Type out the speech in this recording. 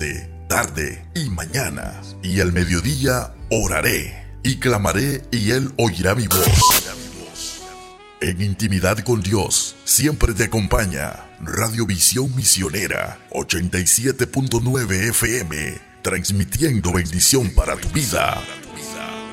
despierte, tarde y mañana, y al mediodía oraré y clamaré y Él oirá mi voz. En intimidad con Dios, siempre te acompaña Radiovisión Misionera 87.9 FM, transmitiendo bendición para tu vida.